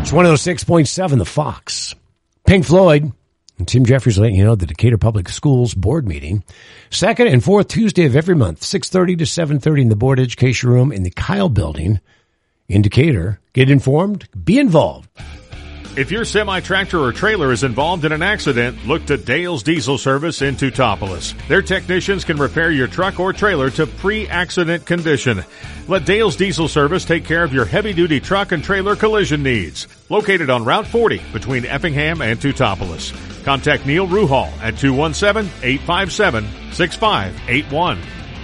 It's 106.7, the Fox. Pink Floyd and Tim Jeffries letting you know the Decatur Public Schools board meeting. Second and fourth Tuesday of every month, 6:30 to 7:30 in the Board Education Room in the Kyle Building in Decatur. Get informed, be involved. If your semi-tractor or trailer is involved in an accident, look to Dale's Diesel Service in Teutopolis. Their technicians can repair your truck or trailer to pre-accident condition. Let Dale's Diesel Service take care of your heavy-duty truck and trailer collision needs. Located on Route 40 between Effingham and Teutopolis. Contact Neil Ruhal at 217-857-6581.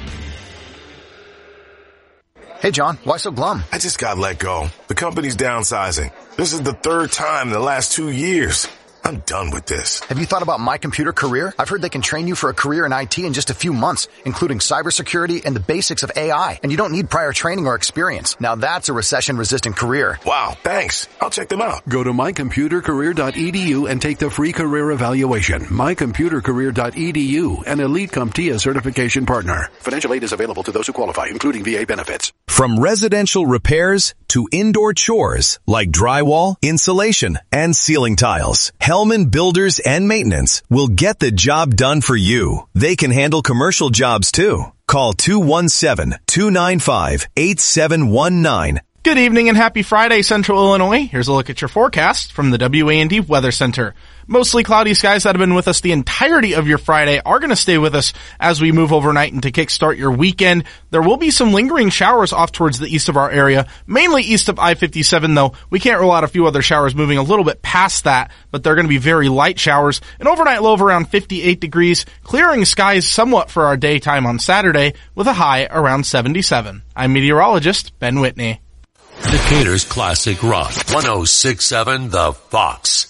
Hey, John, why so glum? I just got let go. The company's downsizing. This is the third time in the last 2 years. I'm done with this. Have you thought about My Computer Career? I've heard they can train you for a career in IT in just a few months, including cybersecurity and the basics of AI. And you don't need prior training or experience. Now that's a recession-resistant career. Wow, thanks. I'll check them out. Go to mycomputercareer.edu and take the free career evaluation. mycomputercareer.edu, an Elite CompTIA certification partner. Financial aid is available to those who qualify, including VA benefits. From residential repairs to indoor chores like drywall, insulation, and ceiling tiles, Hellman Builders and Maintenance will get the job done for you. They can handle commercial jobs too. Call 217-295-8719. Good evening and happy Friday, Central Illinois. Here's a look at your forecast from the WAND Weather Center. Mostly cloudy skies that have been with us the entirety of your Friday are going to stay with us as we move overnight and to kickstart your weekend. There will be some lingering showers off towards the east of our area, mainly east of I-57, though. We can't rule out a few other showers moving a little bit past that, but they're going to be very light showers. An overnight low of around 58 degrees, clearing skies somewhat for our daytime on Saturday with a high around 77. I'm meteorologist Ben Whitney. Decatur's Classic Rock, 106.7 The Fox.